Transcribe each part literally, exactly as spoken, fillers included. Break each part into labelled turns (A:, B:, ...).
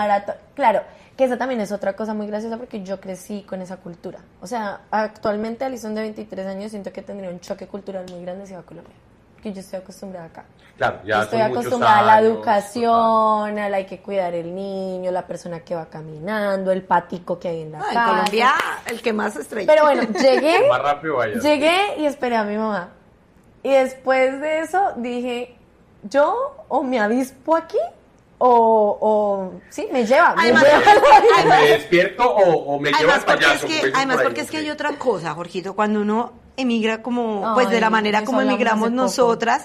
A: a... To- claro, que esa también es otra cosa muy graciosa porque yo crecí con esa cultura. O sea, actualmente Alison de veintitrés años siento que tendría un choque cultural muy grande si va a Colombia. Que yo estoy acostumbrada acá.
B: Claro, ya
A: yo estoy
B: son
A: acostumbrada
B: muchos
A: a la
B: años,
A: educación, a la hay que cuidar el niño, la persona que va caminando, el patico que hay en la
C: No,
A: casa.
C: en Colombia, el que más estrella.
A: Pero bueno, llegué,
B: Más rápido vaya.
A: llegué y esperé a mi mamá. Y después de eso dije, yo o me avispo aquí o, o sí, me lleva. Me
C: Además,
A: lleva
B: O me despierto o, o me llevo
C: Además,
B: al
C: porque,
B: payaso.
C: es que,
B: como dicen
C: además
B: por ahí,
C: porque es que
B: ok.
C: hay otra cosa, Jorgito, cuando uno emigra como, pues de
A: Ay,
C: la manera
A: eso
C: como
A: hablamos
C: emigramos
A: hace poco.
C: nosotras,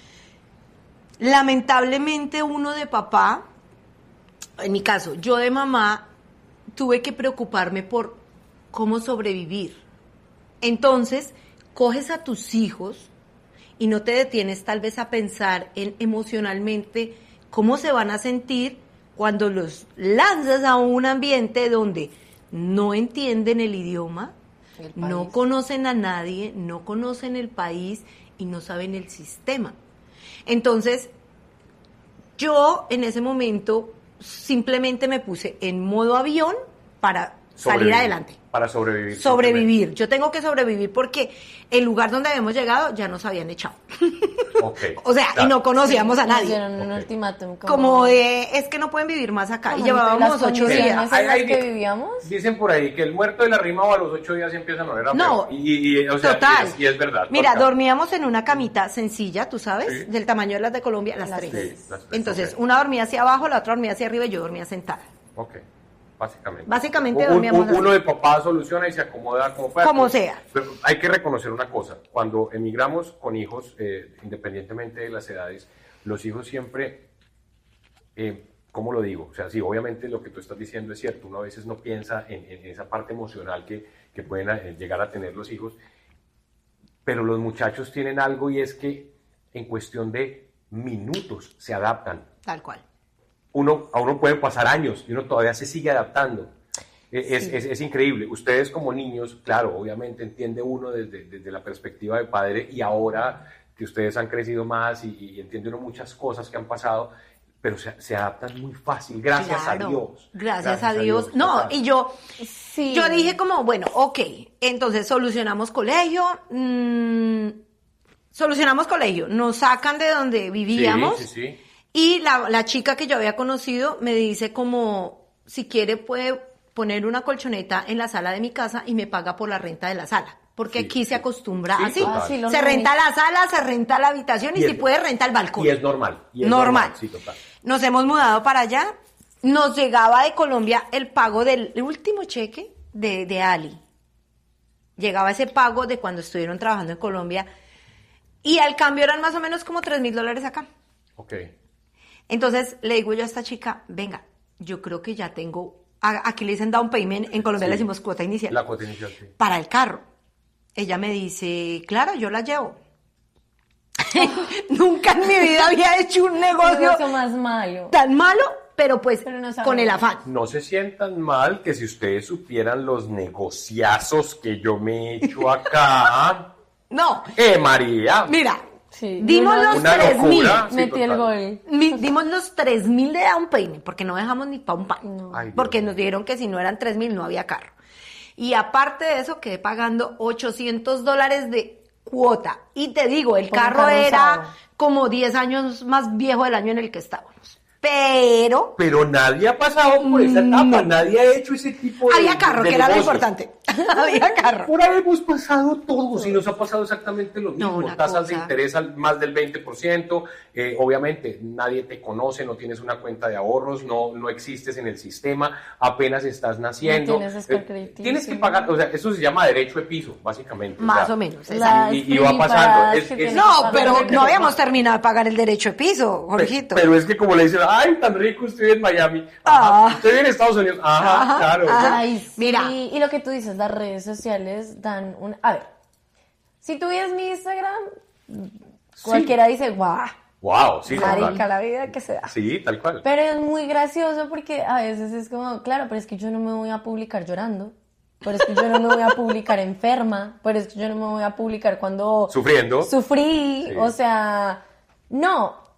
C: lamentablemente uno de papá, en mi caso, yo de mamá, tuve que preocuparme por cómo sobrevivir. Entonces, coges a tus hijos y no te detienes tal vez a pensar en emocionalmente cómo se van a sentir cuando los lanzas a un ambiente donde no entienden el idioma,
A: El
C: no
A: país.
C: conocen a nadie, no conocen el país y no saben el sistema. Entonces, yo en ese momento simplemente me puse en modo avión para salir
B: Sobrevivir,
C: adelante.
B: Para sobrevivir.
C: Sobrevivir. Yo tengo que sobrevivir porque el lugar donde habíamos llegado ya nos habían echado.
B: Ok.
C: O sea,
B: Claro.
C: y no conocíamos a
A: Nos
C: nadie.
A: dieron un
B: Ok.
A: ultimátum.
C: Como de, es que no pueden vivir más acá. Y
A: Como
C: llevábamos
A: las
C: ocho
A: condiciones
C: días.
A: en
B: Hay-
A: las
B: hay-
A: que vivíamos.
B: Dicen por ahí que el muerto de la rima a los ocho días empieza a oler a
C: No,
B: feo. y, y, o sea,
C: total.
B: Y es, y es verdad.
C: Mira,
B: total.
C: dormíamos en una camita sencilla, tú sabes,
B: Sí.
C: del tamaño de las de Colombia, las,
A: Las
C: tres.
A: tres.
B: Sí, las tres,
C: Entonces,
B: ok.
C: una dormía hacia abajo, la otra dormía hacia arriba y yo dormía sentada.
B: Ok, básicamente.
C: Básicamente
B: Un-
C: dormíamos
B: un-
C: así.
B: Uno de papá soluciona y se acomoda como pueda.
C: Como
B: Pero-
C: sea.
B: Pero hay que reconocer una cosa. Cuando emigramos con hijos, eh, independientemente de las edades, los hijos siempre, eh, ¿cómo lo digo? O sea, sí, obviamente lo que tú estás diciendo es cierto. Uno a veces no piensa en, en esa parte emocional que, que pueden eh, llegar a tener los hijos. Pero los muchachos tienen algo y es que en cuestión de minutos se adaptan.
C: Tal cual.
B: Uno, a uno pueden pasar años y uno todavía se sigue adaptando. Es,
A: Sí.
B: es, es increíble. Ustedes como niños, claro, obviamente entiende uno desde, desde la perspectiva de padre y ahora que ustedes han crecido más y, y entiende uno muchas cosas que han pasado, pero se, se adaptan muy fácil, gracias
C: Claro,
B: a Dios.
C: Gracias, a Dios. No,
B: total.
C: y yo,
A: Sí.
C: yo dije como, bueno, ok, entonces solucionamos colegio, mm, solucionamos colegio, nos sacan de donde vivíamos.
B: Sí, sí, sí.
C: Y la, la chica que yo había conocido me dice como, si quiere puede poner una colchoneta en la sala de mi casa y me paga por la renta de la sala. Porque
B: Sí,
C: aquí
B: sí.
C: se acostumbra
B: Sí,
C: así.
B: total.
A: Ah, sí, lo
C: Se
A: normal.
C: renta la sala, se renta la habitación y,
B: Y
C: si
B: es-
C: puede renta el balcón.
B: Y es normal. y es
C: Normal.
B: Sí, total.
C: Nos hemos mudado para allá. Nos llegaba de Colombia el pago del el último cheque de, de Ali. Llegaba ese pago de cuando estuvieron trabajando en Colombia. Y al cambio eran más o menos como tres mil dólares acá.
B: Ok.
C: Entonces le digo yo a esta chica, venga, yo creo que ya tengo, a- aquí le dicen down payment, en Colombia
B: Sí.
C: le decimos cuota inicial,
B: La cuota inicial, sí.
C: para el carro. Ella me dice, claro, yo la llevo. Nunca en mi vida había hecho un
A: Qué
C: negocio
A: negocio más malo.
C: tan malo, pero pues
A: Pero no sabemos.
C: con el afán.
B: No se sientan mal que si ustedes supieran los negociazos que yo me he hecho acá.
C: No,
B: ¡Eh, María!
C: mira,
A: Sí.
C: dimos
A: Una-
C: los
B: Una
C: tres mil.
B: locura. Sí,
A: Metí el
B: total.
A: gol.
C: Mi- dimos los tres mil de down payment, porque no dejamos ni pa' un pan.
A: No.
B: Ay, Dios
C: Porque
B: mío.
C: nos dijeron que si no eran tres mil no había carro. Y aparte de eso, quedé pagando ochocientos dólares de cuota. Y te digo, el
A: Por un
C: carro
A: carro
C: era
A: usado.
C: como diez años más viejo del año en el que estábamos. Pero
B: Pero nadie ha pasado por esa etapa, nadie ha hecho ese tipo de
C: había carro,
B: de
C: que era lo
B: negocios.
C: importante. Había carro.
B: Por ahí hemos pasado todos y nos ha pasado exactamente lo
C: No,
B: mismo.
C: una
B: Tasas de
C: cosa.
B: interés al más del veinte por ciento. Eh, obviamente nadie te conoce, no tienes una cuenta de ahorros, no, no existes en el sistema, apenas estás naciendo.
A: No tienes score
B: Eh,
A: crediticio.
B: tienes que pagar, o sea, eso se llama derecho de piso, básicamente.
C: Más
B: sea,
C: o menos,
A: Las
B: Y, y va pasando.
A: preparadas
B: Es-
A: que
B: es-
A: tienen
C: No,
A: que pagar
C: pero
A: el
C: no habíamos
A: derecho.
C: terminado de pagar el derecho de piso, Jorgito.
B: Pero es que como le dicen, ay, tan rico, estoy en Miami.
C: Ah.
B: Ajá, estoy en Estados Unidos. Ajá,
C: Ajá,
B: claro.
C: ajá.
A: Ay, sí.
C: Mira.
A: Y lo que tú dices, las redes sociales dan un... A ver, si tú ves mi Instagram, cualquiera dice, guau,
B: Wow, sí,
A: marica,
B: total.
A: la vida que se da.
B: Sí, tal cual.
A: Pero es muy gracioso porque a veces es como, claro, pero es que yo no me voy a publicar llorando. Pero es que yo no me voy a publicar enferma. Pero es que yo no me voy a publicar cuando
B: Sufriendo.
A: sufrí.
B: Sí.
A: O sea, no.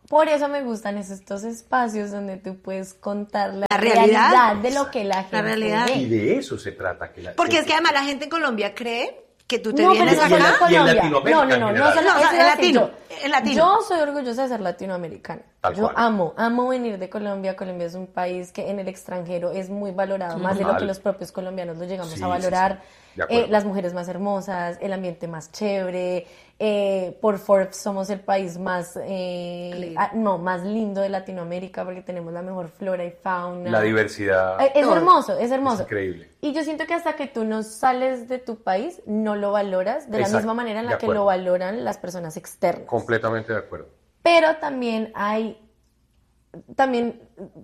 A: por eso me gustan esos- estos espacios donde tú puedes contar la,
C: La realidad.
A: de lo que la gente
C: realidad.
A: ve.
B: Y de eso se trata. Que la,
C: Porque es que además la gente en Colombia cree que tú te
A: No, pero
C: vienes
A: no
B: y en
A: solo
B: la-
C: acá.
B: y en
A: Colombia.
B: Latinoamérica
A: No, no,
B: en
A: no, no,
B: general.
A: solo-
C: No, o sea,
A: eso
C: en
A: es así,
C: latino,
A: yo-
C: en latino.
A: Yo soy orgullosa de ser latinoamericana.
B: Tal
A: Yo
B: cual.
A: amo, amo venir de Colombia. Colombia es un país que en el extranjero es muy valorado, más de lo
B: Total.
A: que los propios colombianos lo llegamos
B: Sí,
A: a valorar.
B: sí, sí. De acuerdo.
A: Eh, las mujeres más hermosas, el ambiente más chévere. eh, por Forbes somos el país más, eh,
C: Clean.
A: ah, no, más lindo de Latinoamérica porque tenemos la mejor flora y fauna.
B: La diversidad.
A: Eh, Es
C: Todo.
A: hermoso, es hermoso.
B: Es increíble.
A: Y yo siento que hasta que tú no sales de tu país, no lo valoras de la
B: Exacto,
A: misma manera en
B: de
A: la que
B: acuerdo.
A: lo valoran las personas externas.
B: Completamente de acuerdo.
A: Pero también hay, también,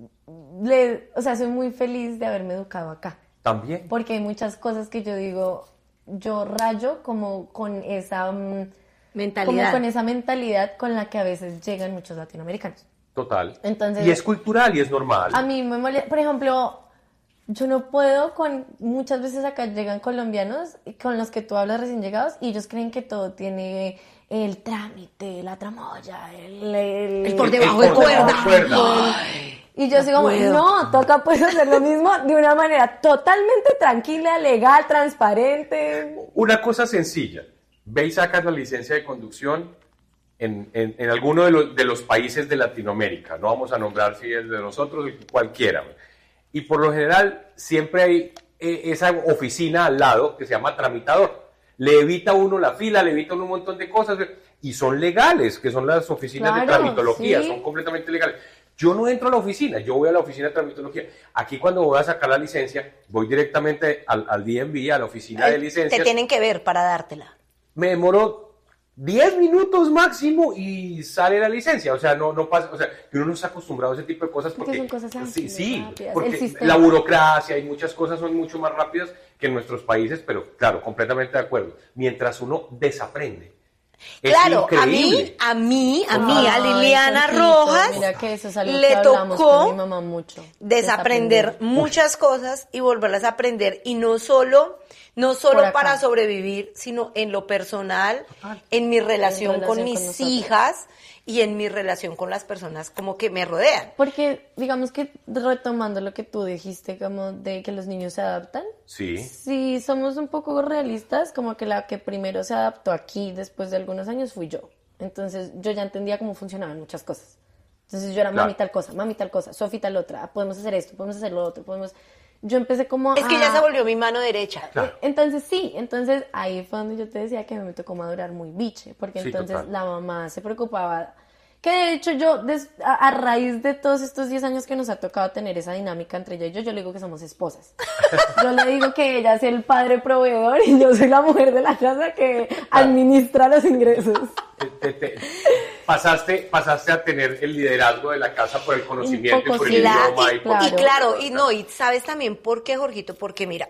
A: le, o sea, soy muy feliz de haberme educado acá.
B: También.
A: Porque hay muchas cosas que yo digo, yo rayo como con esa, mm,
C: Mentalidad.
A: como con esa mentalidad con la que a veces llegan muchos latinoamericanos.
B: Total.
A: Entonces-
B: y es cultural y es normal.
A: A mí me molesta, por ejemplo, yo no puedo con, muchas veces acá llegan colombianos con los que tú hablas recién llegados y ellos creen que todo tiene el trámite, la tramoya, el... el-
C: El por
B: El-
C: debajo
B: el
C: de
B: por debajo
C: cuerda.
B: de cuerda.
A: Y yo sigo como,
C: puedo.
A: no, toca pues hacer lo mismo de una manera totalmente tranquila, legal, transparente.
B: Una cosa sencilla. Ve y sacas la licencia de conducción en, en, en alguno de los, de los países de Latinoamérica. No vamos a nombrar si es de nosotros, cualquiera. Y por lo general siempre hay eh, esa oficina al lado que se llama tramitador. Le evita a uno la fila, le evita a uno un montón de cosas. Y son legales, que son las oficinas de
A: Claro,
B: tramitología,
A: sí.
B: son completamente legales. Yo no entro a la oficina, yo voy a la oficina de tramitología. Aquí cuando voy a sacar la licencia, voy directamente al, al D M V, a la oficina de licencias.
C: Te tienen que ver para dártela.
B: Me demoró diez minutos máximo y sale la licencia. O sea, no, no pasa, o sea, que uno no está acostumbrado a ese tipo de cosas porque,
A: Porque son cosas
B: sí,
A: ágiles,
B: sí,
A: rápidas,
B: porque
A: el sistema.
B: la burocracia y muchas cosas son mucho más rápidas que en nuestros países, pero claro, completamente de acuerdo. Mientras uno desaprende. Es
C: Claro, a mí,
B: increíble.
C: a mí, a mí, a
A: Ay,
C: Liliana
A: Jorgito,
C: Rojas,
A: mira que eso es algo
C: le
A: que hablamos
C: tocó
A: con mi mamá mucho.
C: desaprender muchas cosas y volverlas a aprender, y no solo, no
A: Por
C: solo
A: acá.
C: para sobrevivir, sino en lo personal, en mi relación,
A: En
C: con
A: relación
C: mis
A: con nosotros.
C: hijas y en mi relación con las personas como que me rodean.
A: Porque, digamos que retomando lo que tú dijiste, como de que los niños se adaptan,
B: Sí.
A: si somos un poco realistas, como que la que primero se adaptó aquí después de algunos años fui yo. Entonces yo ya entendía cómo funcionaban muchas cosas. Entonces yo era
B: Claro.
A: mami tal cosa, mami tal cosa, Sofi tal otra, podemos hacer esto, podemos hacer lo otro, podemos... Yo empecé como
C: Es que
A: a-
C: ya se volvió mi mano derecha.
B: Claro.
A: Entonces sí, entonces ahí fue donde yo te decía que me tocó madurar muy biche, porque
B: Sí,
A: entonces
B: total.
A: la mamá se preocupaba, que de hecho yo, des- a, a raíz de todos estos diez años que nos ha tocado tener esa dinámica entre ella y yo, yo le digo que somos esposas. Yo le digo que ella es el padre proveedor y yo soy la mujer de la casa que administra los ingresos.
B: Te- te- te- pasaste, pasaste a tener el liderazgo de la casa por el conocimiento y
A: poco
B: por el
A: sí.
C: Claro,
B: idioma.
C: y,
B: y por-
C: y
A: Claro.
C: claro, y no, y sabes también por qué, Jorgito, porque mira,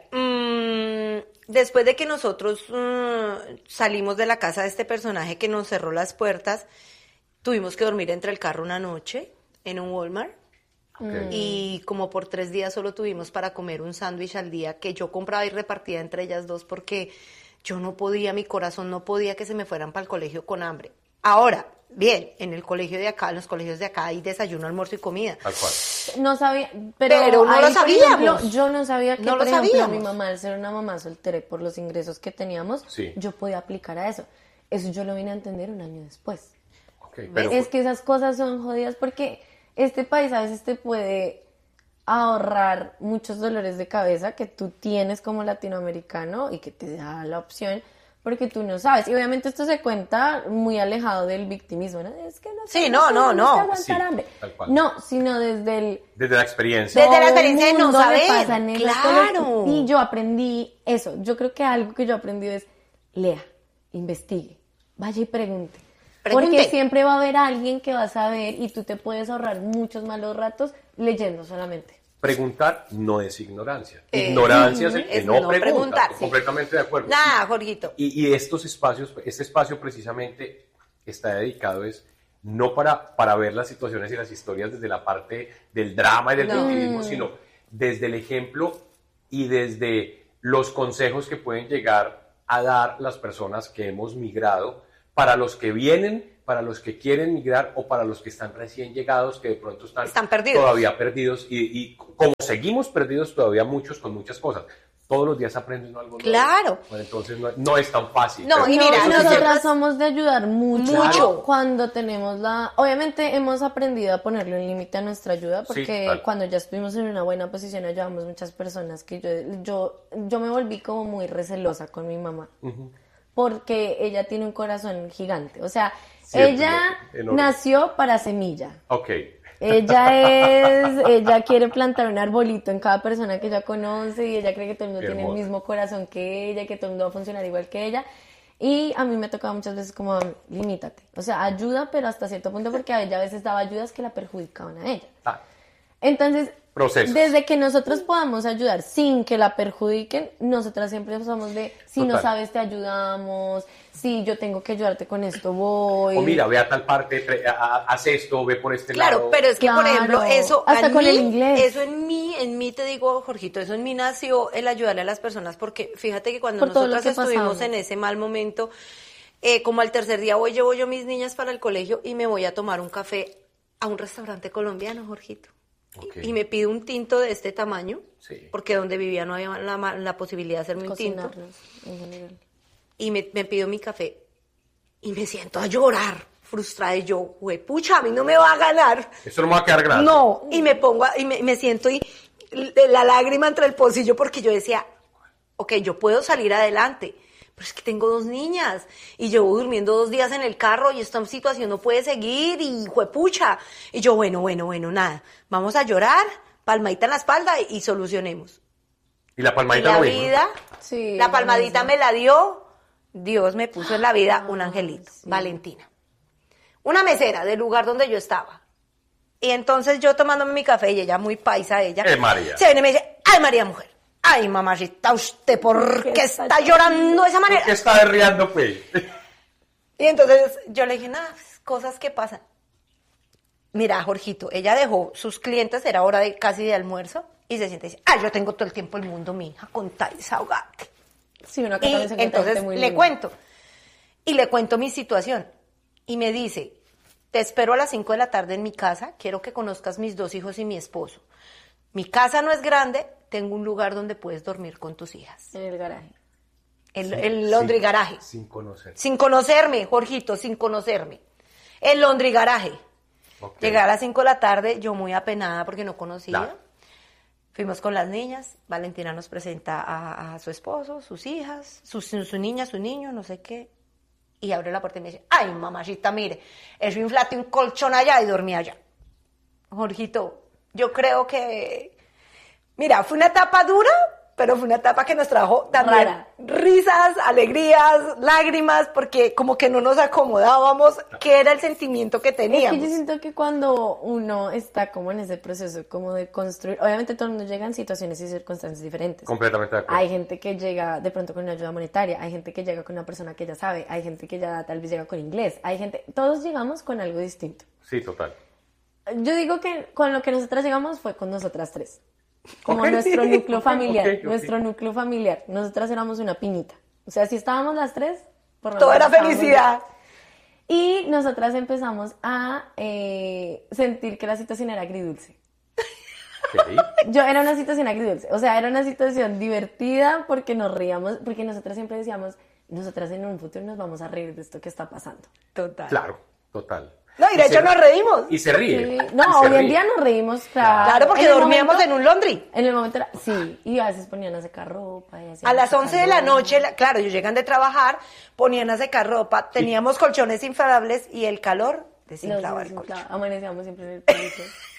C: mm, después de que nosotros mm, salimos de la casa de este personaje que nos cerró las puertas, tuvimos que dormir entre el carro una noche en un Walmart.
B: Ok.
C: Y como por tres días solo tuvimos para comer un sándwich al día que yo compraba y repartía entre ellas dos porque yo no podía, mi corazón no podía que se me fueran para el colegio con hambre. Ahora, bien, en el colegio de acá, en los colegios de acá hay desayuno, almuerzo y comida.
B: Tal cual.
A: No sabía, pero,
C: Pero no
A: ahí,
C: lo
A: por
C: sabíamos.
A: ejemplo, yo no sabía que,
C: No lo
A: por ejemplo,
C: sabíamos.
A: mi mamá, al ser una mamá soltera y por los ingresos que teníamos,
B: Sí.
A: yo podía aplicar a eso. Eso yo lo vine a entender un año después.
B: Ok, pero
A: Es que esas cosas son jodidas porque este país a veces te puede ahorrar muchos dolores de cabeza que tú tienes como latinoamericano y que te da la opción porque tú no sabes. Y obviamente esto se cuenta muy alejado del victimismo, ¿no? Es que no
C: Sí,
A: sé,
C: no, no,
A: tenemos
C: no.
A: que aguantar
B: Sí,
A: hambre.
B: tal cual.
A: No, sino desde el...
B: desde la experiencia.
C: Desde la
A: todo el
C: experiencia de no
A: mundo le
C: saber,
A: pasa en esas
C: claro.
A: cosas. Y yo aprendí eso. Yo creo que algo que yo aprendí es lea, investigue, vaya y pregunte.
C: Pregunte.
A: Porque siempre va a haber alguien que va a saber y tú te puedes ahorrar muchos malos ratos leyendo solamente.
B: Preguntar no es ignorancia.
C: Eh,
B: Ignorancia es el que
C: es
B: no,
C: no
B: pregunta.
C: preguntar, sí.
B: Completamente de acuerdo.
C: Nada, Jorgito.
B: Y, y estos espacios, este espacio precisamente está dedicado es no para, para ver las situaciones y las historias desde la parte del drama y del
C: No.
B: victimismo, sino desde el ejemplo y desde los consejos que pueden llegar a dar las personas que hemos migrado para los que vienen para los que quieren migrar o para los que están recién llegados, que de pronto están,
C: están perdidos.
B: todavía perdidos y, y como seguimos perdidos todavía muchos con muchas cosas. Todos los días aprendes algo nuevo.
C: Claro.
B: Bueno, entonces no, no es tan fácil.
C: No,
B: pero
C: y
A: No,
C: mira,
B: eso sí
A: nosotras
C: nosotras-
A: somos de ayudar mucho,
C: Mucho.
A: cuando tenemos la... Obviamente hemos aprendido a ponerle un límite a nuestra ayuda
B: Sí,
A: porque
B: claro.
A: cuando ya estuvimos en una buena posición ayudamos muchas personas que yo, yo, yo me volví como muy recelosa con mi mamá porque ella tiene un corazón gigante. O sea,
B: Cierto,
A: ella
B: enorme.
A: nació para semilla.
B: Ok.
A: Ella es, ella quiere plantar un arbolito en cada persona que ella conoce y ella cree que todo el mundo
B: Qué
A: tiene el
B: hermoso.
A: mismo corazón que ella, que todo el mundo va a funcionar igual que ella. Y a mí me tocaba muchas veces como, limítate. O sea, ayuda, pero hasta cierto punto, porque a ella a veces daba ayudas que la perjudicaban a ella.
B: Ah,
A: Entonces,
B: Procesos.
A: desde que nosotros podamos ayudar sin que la perjudiquen, nosotras siempre somos de, si no
B: Total.
A: sabes, te ayudamos, si yo tengo que ayudarte con esto, voy.
B: o mira, ve a tal parte, tre- a- a- haz esto, ve por este
C: Claro,
B: lado.
C: pero es que, por
A: Claro.
C: ejemplo, eso
A: Hasta
C: en
A: con
C: mí,
A: el inglés.
C: eso en mí, en mí te digo, Jorgito, eso en mí nació el ayudarle a las personas, porque fíjate que cuando
A: Por todo lo
C: nosotras
A: que
C: estuvimos
A: pasamos.
C: en ese mal momento, eh, como al tercer día voy, llevo yo mis niñas para el colegio y me voy a tomar un café a un restaurante colombiano, Jorgito. Y-
B: Ok.
C: Y me pido un tinto de este tamaño,
B: Sí.
C: porque donde vivía no había la, ma- la posibilidad de hacerme un tinto.
A: Cocinarnos, en general.
C: Y me, me pido mi café y me siento a llorar, frustrada. Y yo, pucha, a mí no me va a ganar.
B: Esto no me va a quedar grande.
C: No, y me pongo, a- y me, me siento y l- la lágrima entre el pocillo porque yo decía, ok, yo puedo salir adelante, pero es que tengo dos niñas y llevo durmiendo dos días en el carro y esta situación no puede seguir y juepucha. Y yo, bueno, bueno, bueno, nada, vamos a llorar, palmadita en la espalda y, y solucionemos.
B: Y la
C: Y
B: palmadita
C: la
B: lo mismo.
C: vida,
A: Sí,
C: la palmadita
A: lo
C: me la dio, Dios me puso en la vida un angelito,
A: sí.
C: Valentina. Una mesera del lugar donde yo estaba. Y entonces yo tomándome mi café y ella muy paisa, ella.
B: Eh, María.
C: Se viene y me dice, ay María mujer, ay mamacita, ¿usted por qué está llorando de esa
B: ¿Por
C: manera?
B: qué está derriando, pues?
C: Y entonces yo le dije, nada, pues, cosas que pasan. Mira, Jorgito, ella dejó sus clientes, era hora de casi de almuerzo, y se siente y dice, ay, yo tengo todo el tiempo el mundo, mi hija, contá y desahogate.
A: Sí, uno acá
C: Y
A: también se encuentra
C: entonces
A: gente muy
C: le
A: linda.
C: cuento. Y le cuento mi situación. Y me dice, te espero a las cinco de la tarde en mi casa, quiero que conozcas mis dos hijos y mi esposo. Mi casa no es grande, tengo un lugar donde puedes dormir con tus hijas.
A: En el garaje.
C: El, el laundry
B: Sin-
C: garaje.
B: Sin conocer.
C: Sin conocerme, Jorgito, sin conocerme. El laundry garaje.
B: Ok.
C: Llegué a las cinco de la tarde, yo muy apenada porque no conocía.
B: Claro.
C: Fuimos con las niñas, Valentina nos presenta a, a su esposo, sus hijas, su, su, su niña, su niño, no sé qué. Y abre la puerta y me dice, ay, mamacita, mire, eso inflate un colchón allá y dormí allá. Jorgito, yo creo que, mira, fue una etapa dura, pero fue una etapa que nos trajo también
A: Rara.
C: risas, alegrías, lágrimas, porque como que no nos acomodábamos, que era el sentimiento que
A: Es
C: teníamos.
A: que yo siento que cuando uno está como en ese proceso como de construir, obviamente todo el mundo llega en situaciones y circunstancias diferentes.
B: Completamente de acuerdo.
A: Hay gente que llega de pronto con una ayuda monetaria, hay gente que llega con una persona que ya sabe, hay gente que ya tal vez llega con inglés, hay gente, todos llegamos con algo distinto.
B: Sí, total.
A: Yo digo que con lo que nosotras llegamos fue con nosotras tres. Como
B: Ok.
A: nuestro núcleo familiar,
B: Ok, ok.
A: nuestro núcleo familiar. Nosotras éramos una piñita. O sea, si estábamos las tres, por lo
C: Todo
A: menos
C: era
A: estábamos
C: felicidad.
A: bien. Y nosotras empezamos a eh, sentir que la situación era agridulce.
B: Ok.
A: Yo era una situación agridulce, o sea, era una situación divertida porque nos reíamos, porque nosotras siempre decíamos, nosotras en un futuro nos vamos a reír de esto que está pasando.
C: Total.
B: Claro, total.
C: No, y de hecho
B: se-
C: nos reímos.
B: Y se ríe.
A: Sí.
B: y
A: No,
B: se
A: hoy en
B: ríe.
A: día nos reímos, claro.
C: Claro, porque
A: En el
C: dormíamos
A: momento-
C: en un laundry.
A: En el momento era, sí, y a veces ponían a secar ropa. Y hacían
C: A las
A: secar
C: once de la
A: ropa.
C: noche, la- claro, ellos llegan de trabajar, ponían a secar ropa, teníamos colchones inflables y el calor
A: Los
C: desinflaba el
A: desinflaba,
C: colchón.
A: amanecíamos siempre en el piso.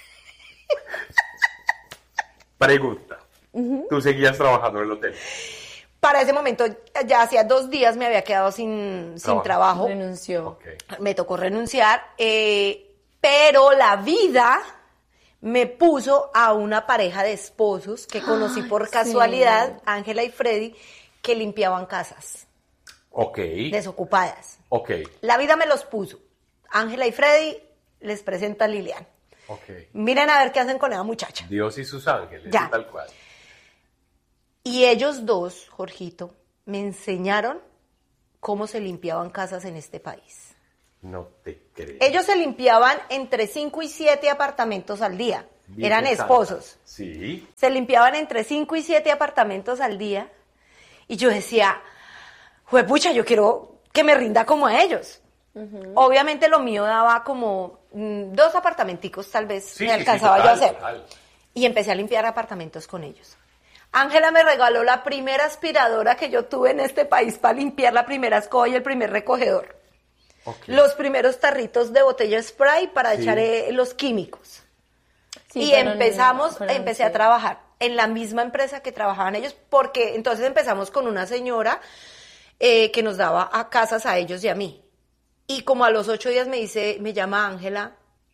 B: Pregunta. Tú seguías trabajando en el hotel.
C: Para ese momento, ya hacía dos días me había quedado sin, sin
B: Trabajo.
C: trabajo.
A: Renunció.
B: Ok.
C: Me tocó renunciar, eh, pero la vida me puso a una pareja de esposos que conocí por
A: sí.
C: casualidad, Ángela y Freddy, que limpiaban casas
B: Ok.
C: desocupadas.
B: Ok.
C: La vida me los puso. Ángela y Freddy les presenta a Lilian.
B: Ok.
C: Miren a ver qué hacen con esa muchacha.
B: Dios y sus ángeles.
C: Ya.
B: y tal cual.
C: Y ellos dos, Jorgito, me enseñaron cómo se limpiaban casas en este país.
B: No te creo.
C: Ellos se limpiaban entre cinco y siete apartamentos al día.
B: Virgen
C: Eran
B: Santa.
C: esposos.
B: Sí.
C: Se limpiaban entre cinco y siete apartamentos al día. Y yo decía, juepucha, yo quiero que me rinda como a ellos. Uh-huh. Obviamente lo mío daba como mm, dos apartamenticos, tal vez
B: Sí,
C: me
B: sí,
C: alcanzaba
B: sí,
C: yo a
B: total,
C: hacer.
B: total.
C: Y empecé a limpiar apartamentos con ellos. Ángela me regaló la primera aspiradora que yo tuve en este país para limpiar la primera escoba y el primer recogedor.
B: Okay.
C: Los primeros tarritos de botella spray para
B: Sí.
C: echar eh, los químicos.
A: Sí,
C: y
A: pero
C: empezamos,
A: no, pero
C: empecé
A: sí.
C: a trabajar en la misma empresa que trabajaban ellos, porque entonces empezamos con una señora eh, que nos daba a casas a ellos y a mí. Y como a los ocho días me dice, me llama Ángela,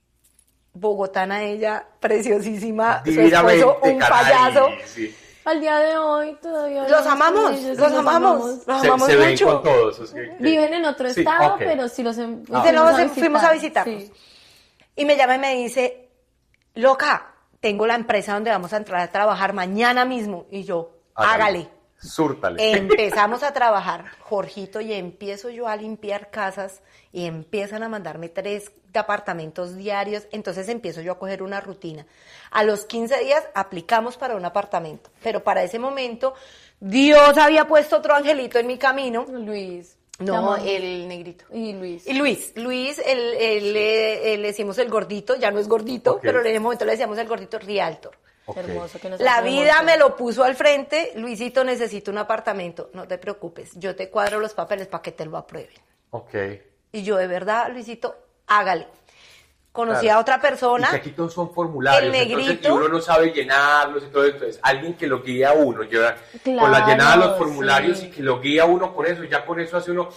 C: bogotana ella, preciosísima, su
B: Divinamente,
C: esposo, un
B: caray,
C: payaso.
B: sí.
A: Al día de hoy todavía
C: Los
A: hablamos con
C: amamos,
A: ellos y
C: los amamos, los
B: Se,
C: amamos
B: se ven
C: mucho.
B: con todos. o sea, que-
A: Viven en otro
B: Sí,
A: estado,
B: ok.
A: pero sí los em-
B: Ah.
C: Se nos-
A: fuimos
C: fuimos a visitarlos.
A: Sí.
C: Y me llama y me dice, loca, tengo la empresa donde vamos a entrar a trabajar mañana mismo. Y yo, hágale.
B: Súrtale.
C: Empezamos a trabajar, Jorgito, y empiezo yo a limpiar casas y empiezan a mandarme tres apartamentos diarios, entonces empiezo yo a coger una rutina. A los quince días aplicamos para un apartamento, pero para ese momento Dios había puesto otro angelito en mi camino.
A: Luis. te
C: No,
A: amamos.
C: el negrito.
A: Y Luis.
C: Y Luis, Luis, el, el, eh, le decimos el gordito, ya no es gordito,
B: Ok.
C: pero en ese momento le decíamos el gordito Realtor.
B: Ok.
A: Hermoso que nos
C: La
A: hace
C: vida
A: hermoso.
C: me lo puso al frente, Luisito, necesito un apartamento. No te preocupes, yo te cuadro los papeles para que te lo aprueben.
B: Ok.
C: Y yo, de verdad, Luisito, hágale. Conocí
B: Claro.
C: a otra persona.
B: Y que aquí todos son formularios.
C: El
B: Entonces,
C: negrito.
B: y uno no sabe llenarlos y todo. Entonces, alguien que lo guía a uno, lleva con la
A: Claro,
B: llenada de los formularios
A: sí.
B: y que lo guía a uno con eso. Y ya con eso hace uno.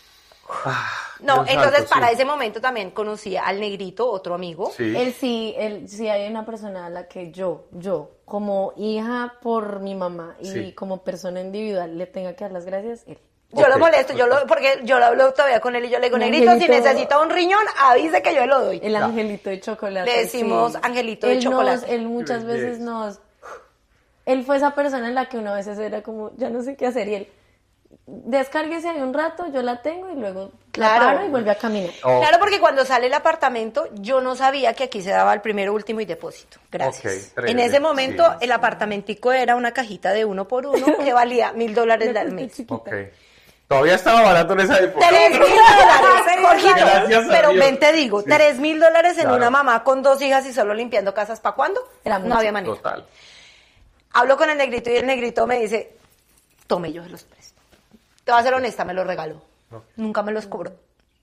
B: Ah,
C: No,
B: Dios
C: entonces
B: santo,
C: para
B: sí.
C: ese momento también conocí al negrito, otro amigo.
B: Sí.
A: Él sí, él sí hay una persona a la que yo, yo, como hija por mi mamá y
B: Sí.
A: como persona individual, le tenga que dar las gracias, él.
C: Yo
B: Ok,
C: lo molesto, yo lo, porque yo lo hablo todavía con él y yo le digo,
A: Un
C: negrito, si
A: angelito.
C: necesita un riñón, avise que yo lo doy.
A: El
B: Claro.
A: angelito de chocolate.
C: Le decimos
A: sí.
C: angelito de
A: Él nos-
C: chocolate.
A: él muchas
B: Qué
A: veces
B: belleza.
A: nos... Él fue esa persona en la que una vez era como, ya no sé qué hacer, y él, descárguese ahí un rato, yo la tengo, y luego
C: Claro.
A: la paro y vuelve a caminar.
B: Oh,
C: Claro, porque cuando sale el apartamento, yo no sabía que aquí se daba el primero, último y depósito. Gracias.
B: Ok, tres,
C: en ese momento,
B: sí.
C: el apartamentico era una cajita de uno por uno que valía mil dólares al mes.
B: ok. Todavía estaba barato en esa época.
C: Tres mil dólares, Jorgito.
B: Gracias a
C: Pero
B: Dios.
C: ven, te digo,
B: Sí.
C: tres mil dólares en
B: Claro.
C: una mamá con dos hijas y solo limpiando casas, ¿para cuándo?
A: Era
C: No
A: mucho.
C: había manera.
B: Total.
C: Hablo con el negrito y el negrito me dice, tome, yo se los presto. Te voy a ser honesta, me los regaló.
B: Ok.
C: Nunca me los cobró.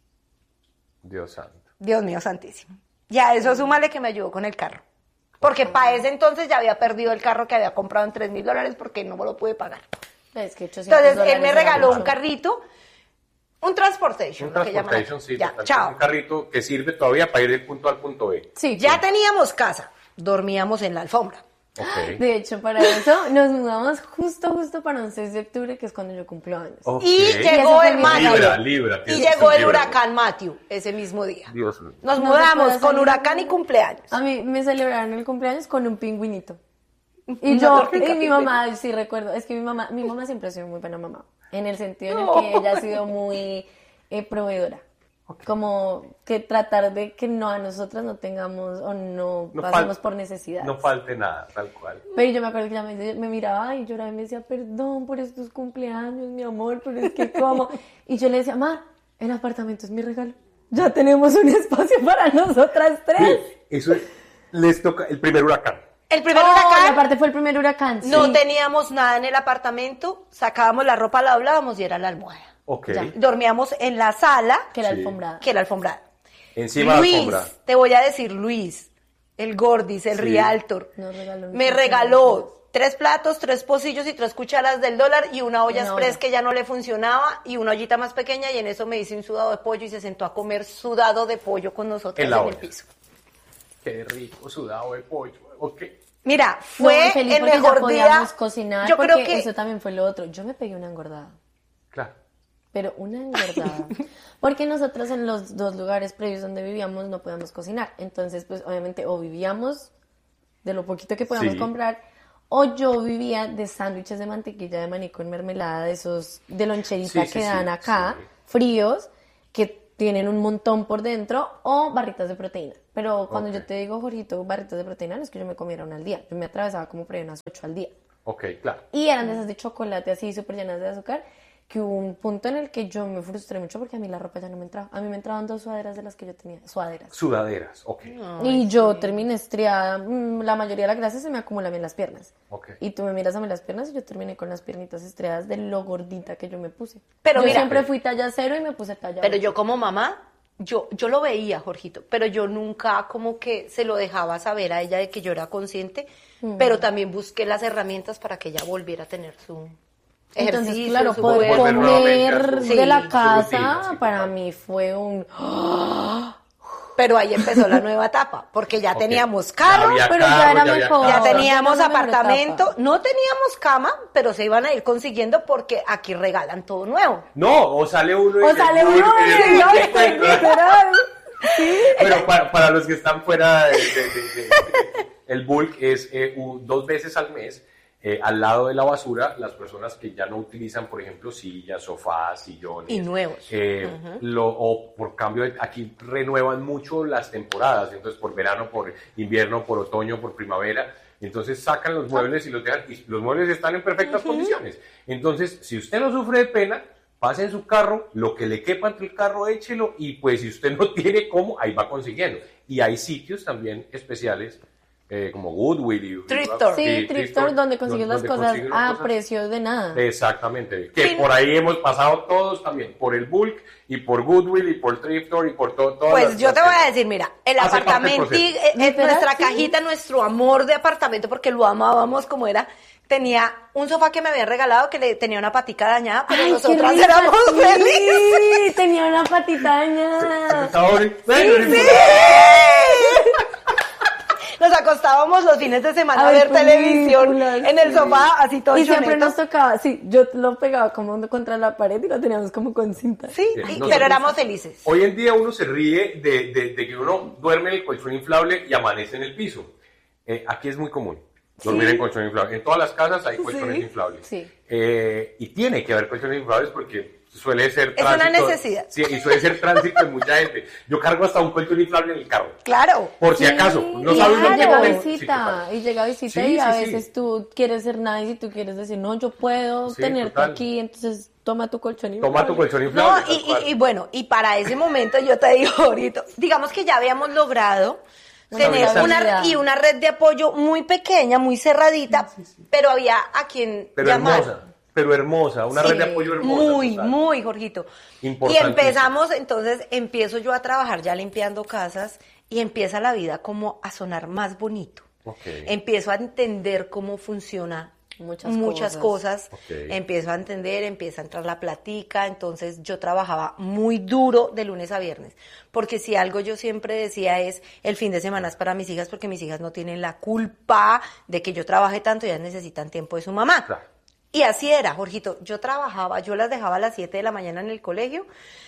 B: Dios santo.
C: Dios mío santísimo. Ya eso súmale que me ayudó con el carro. Porque para ese entonces ya había perdido el carro que había comprado en tres mil dólares porque no me lo pude pagar.
A: Es que ochocientos
C: Entonces él
A: dólares
C: me
A: era
C: regaló un
A: mucho.
C: carrito, un transportation.
B: Un
C: lo que llaman
B: transportation,
C: acá.
B: sí.
C: Ya,
B: total,
C: chao.
B: Un carrito que sirve todavía para ir del punto A al punto B.
A: Sí,
C: Ya teníamos casa, dormíamos en la alfombra.
B: Ok.
A: de hecho, para eso nos mudamos justo, justo para un seis de octubre, que es cuando yo cumplo años.
B: Ok.
C: Y
A: ese
C: llegó
A: fue
C: el
A: mi
C: Matthew.
B: Libra, Libra.
C: Y
B: tienes que
C: llegó
B: ser
C: el
B: Libra.
C: huracán Matthew ese mismo día.
B: Dios mío.
C: Nos
A: No se
C: mudamos
A: puede
C: con
A: salir.
C: huracán y cumpleaños.
A: A mí me celebraron el cumpleaños con un pingüinito. Y
C: Una
A: yo,
C: tortica
A: y mi
C: pingüino.
A: mamá, sí recuerdo, es que mi mamá, mi mamá siempre ha sido muy buena mamá, en el sentido en
C: No.
A: el que ella ha sido muy eh, proveedora. Como que tratar de que no a nosotras no tengamos o no,
B: No
A: pasemos
B: fal-
A: por necesidad.
B: No falte nada, tal cual.
A: Pero yo me acuerdo que ella me, me miraba y lloraba y me decía, perdón por estos cumpleaños, mi amor, pero es que cómo. Y yo le decía, ma, el apartamento es mi regalo. Ya tenemos un espacio para nosotras tres.
B: Eso les toca el primer huracán.
C: El primer
A: Oh, y
C: huracán,
A: aparte fue el primer huracán.
C: no
A: sí.
C: teníamos nada en el apartamento, sacábamos la ropa, la doblábamos y era la almohada.
B: Ok.
A: Ya.
C: Dormíamos en la sala,
A: Que era
B: Sí.
A: alfombrada.
C: que era alfombrada.
B: Encima de
C: Luis,
B: la alfombra.
C: te voy a decir Luis, el Gordis, el
B: Sí.
C: Realtor,
A: Nos regaló un
C: me
A: montón de
C: regaló
A: cosas.
C: tres platos, tres pocillos y tres cucharas del dólar y una olla
A: Una
C: express
A: olla.
C: que ya no le funcionaba y una ollita más pequeña y en eso me hice un sudado de pollo y se sentó a comer sudado de pollo con nosotros
B: En
C: en,
B: la
C: el
B: olla.
C: piso.
B: Qué rico sudado de pollo. Ok.
C: Mira,
A: No,
C: fue
A: feliz
C: el
A: porque ya
C: mejor
A: podíamos
C: día.
A: cocinar,
C: Yo
A: porque
C: creo que
A: eso también fue lo otro. Yo me pegué una engordada.
B: Claro.
A: Pero una engordada. Porque nosotros en los dos lugares previos donde vivíamos no podíamos cocinar. Entonces, pues obviamente o vivíamos de lo poquito que podíamos
B: Sí.
A: comprar, o yo vivía de sándwiches de mantequilla de maní con mermelada, de esos de loncherita
B: Sí, sí,
A: que dan
B: sí,
A: acá,
B: sí.
A: fríos, que tienen un montón por dentro, o barritas de proteína. Pero cuando
B: Ok.
A: yo te digo, Jorgito, barritas de proteína, no es que yo me comiera una al día. Yo me atravesaba como por ahí unas ocho al día.
B: Ok, claro.
A: Y eran de esas de chocolate así, súper llenas de azúcar, que hubo un punto en el que yo me frustré mucho porque a mí la ropa ya no me entraba. A mí me entraban dos sudaderas de las que yo tenía, sudaderas.
B: Sudaderas, ok.
A: Y yo terminé estriada, mm, la mayoría de la grasa se me acumula a mí en las piernas.
B: Ok.
A: Y tú me miras a mí las piernas y yo terminé con las piernitas estriadas de lo gordita que yo me puse.
C: Pero
A: yo
C: mira-
A: siempre fui talla cero y me puse talla
C: Pero
A: ocho.
C: yo como mamá, yo, yo lo veía, Jorgito, pero yo nunca como que se lo dejaba saber a ella de que yo era consciente,
A: Mm.
C: pero también busqué las herramientas para que ella volviera a tener su
A: Entonces,
C: ejercicio,
A: claro,
C: su
A: poder
C: cuerpo.
B: Volver nuevamente a
A: comer
B: su-
A: de
C: sí,
A: la
B: su
A: casa
B: rutina, sí,
A: para
B: total.
A: mí fue un...
C: Pero ahí empezó la nueva etapa, porque ya
B: Ok.
C: teníamos
B: Ya
C: carro,
B: había
A: pero ya
B: carro,
A: era
B: había
A: mejor.
B: carro.
C: ya
A: No,
C: teníamos
A: ya era la mejor
C: apartamento,
A: etapa.
C: no teníamos cama, pero se iban a ir consiguiendo porque aquí regalan todo nuevo.
B: No, o sale uno y
A: O
B: el
A: sale
B: bulk,
A: uno
B: y
A: de
B: el bulk
A: señor,
B: encuentra-
A: literal.
B: Pero para, para los que están fuera, de, de- de- de- el bulk es eh, u- dos veces al mes, eh, al lado de la basura, las personas que ya no utilizan, por ejemplo, sillas, sofás, sillones.
C: Y nuevos.
B: eh, lo, o por cambio, de- aquí renuevan mucho las temporadas, entonces por verano, por invierno, por otoño, por primavera. Entonces sacan los muebles y los dejan, y los muebles están en perfectas condiciones. Entonces, si usted no sufre de pena, pase en su carro, lo que le quepa entre el carro, échelo, y pues si usted no tiene cómo, ahí va consiguiendo. Y hay sitios también especiales, eh, como Goodwill y...
C: Thrift
B: y-
C: store.
A: Sí,
B: y
A: thrift store donde consigues las cosas
B: consiguen las
A: a
B: cosas.
A: precios de nada.
B: Exactamente, que
C: Sí.
B: por ahí hemos pasado todos también, por el bulk y por Goodwill y por Thrift Store y por todo. todas
C: Pues
B: las-
C: yo
B: las
C: te voy a
B: tiendas.
C: decir, mira, el
B: Hace parte del
C: apartamento,
B: proceso.
C: eh, eh,
A: Literal,
C: nuestra
A: sí.
C: cajita, nuestro amor de apartamento, porque lo amábamos como era, tenía un sofá que me habían regalado que le tenía una patica dañada, pero
A: Ay, qué
C: nosotras
A: rica,
C: éramos
A: sí,
C: felices.
A: tenía una patita dañada.
B: Ahora-
C: Nos acostábamos los fines de semana a,
A: A
C: ver
A: ver
C: televisión
A: películas,
C: en el
A: sí.
C: sofá, así todo
A: Y siempre
C: choneto.
A: nos tocaba, sí, yo lo pegaba como contra la pared y lo teníamos como con cinta.
C: Sí,
B: Bien,
C: y-
B: nosotros-
C: pero éramos felices.
B: Hoy en día uno se ríe de, de- de que uno duerme en el colchón inflable y amanece en el piso. Eh, aquí es muy común dormir
A: Sí.
B: en colchón inflable. En todas las casas hay colchones
C: Sí.
B: inflables.
A: Sí.
B: Eh, y tiene que haber colchones inflables porque suele ser
C: Es una
B: tránsito.
C: necesidad.
B: Sí, y suele ser tránsito de mucha gente. Yo cargo hasta un colchón inflable en el carro.
C: Claro.
B: Por si
A: Sí,
B: acaso. No
A: y
B: sabes lo que
A: llega
B: momento. Sí,
A: visita,
B: total.
A: y llega visita
B: Sí,
A: y a
B: sí, sí.
A: veces tú quieres ser nice y tú quieres decir, no, yo puedo
B: Sí,
A: tenerte
B: total.
A: aquí, entonces toma tu colchón y
B: Toma tu colchón
C: No,
B: inflable.
C: y,
B: tal cual.
C: y- y bueno, y para ese momento yo te digo ahorita, digamos que ya habíamos logrado
A: Una
C: tener
B: estabilidad.
C: una, y una red de apoyo muy pequeña, muy cerradita, pero había a quien
B: Pero
C: llamar.
B: hermosa. Pero hermosa. Una
C: Sí,
B: red de apoyo hermosa.
C: Muy,
B: total.
C: muy, Jorgito. Y
B: Importantísimo.
C: empezamos, entonces empiezo yo a trabajar ya limpiando casas y empieza la vida como a sonar más bonito.
B: Ok.
C: Empiezo a entender cómo funciona
A: Muchas
C: muchas cosas.
B: Ok.
C: Empiezo a entender, empieza a entrar la platica, entonces yo trabajaba muy duro de lunes a viernes, porque si algo yo siempre decía es, el fin de semana es para mis hijas, porque mis hijas no tienen la culpa de que yo trabaje tanto, ellas necesitan tiempo de su mamá.
B: Claro.
C: Y así era, Jorgito, yo trabajaba, yo las dejaba a las siete de la mañana en el colegio.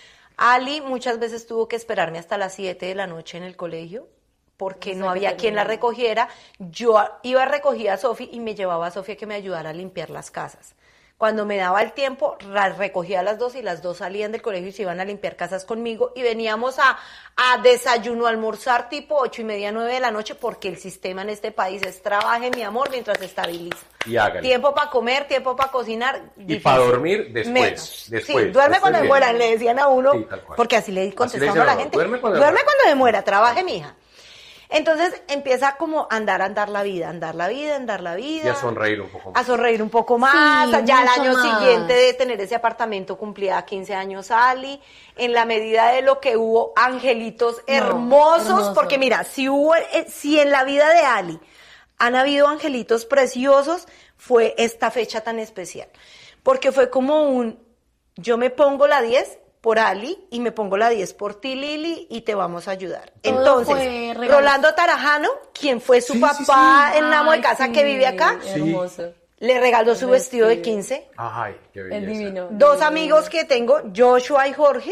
C: Ali muchas veces tuvo que esperarme hasta las siete de la noche en el colegio porque
A: O sea,
C: no
A: que
C: había
A: te
C: quien la
A: ayudara.
C: recogiera. Yo a- iba a recoger a Sofi y me llevaba a Sofi a que me ayudara a limpiar las casas. Cuando me daba el tiempo, las recogía a las dos y las dos salían del colegio y se iban a limpiar casas conmigo y veníamos a, a desayuno, a almorzar tipo ocho y media, nueve de la noche porque el sistema en este país es trabaje, mi amor, mientras se estabiliza.
B: Y hágale.
C: Tiempo para comer, tiempo para cocinar.
B: Y
C: difícil.
B: para dormir después.
C: Menos.
B: después
C: Sí, duerme
B: después
C: cuando me
B: bien.
C: muera, le decían a uno,
B: Sí, tal cual.
C: porque así le
B: Así le
C: contestamos
B: dicen
C: a la
B: a uno,
C: gente.
B: duerme cuando
C: duerme
B: me
C: cuando me muera, trabaje, mija. Entonces empieza como a andar, andar la vida, andar la vida, andar la vida.
B: Y a sonreír un poco
C: A
B: más.
C: sonreír un poco más.
A: Sí,
C: ya el
A: mucho
C: año
A: más.
C: siguiente de tener ese apartamento cumplía quince años Ali. En la medida de lo que hubo angelitos hermosos,
A: hermosos.
C: porque mira, si hubo, eh, si en la vida de Ali han habido angelitos preciosos, fue esta fecha tan especial. Porque fue como un, yo me pongo la diez por Ali y me pongo la diez por ti, Lili, y te vamos a ayudar.
A: Todo
C: Entonces,
A: fue regalo.
C: Rolando Tarajano, quien fue su
B: Sí, sí,
C: papá
B: sí.
C: en la amo de
A: Ay,
C: casa
A: sí,
C: que vive acá,
A: Hermoso.
C: le regaló su vestido de
A: Vestido.
C: quince.
B: Ay, qué belleza.
A: El divino.
C: Dos amigos que tengo, Joshua y Jorge,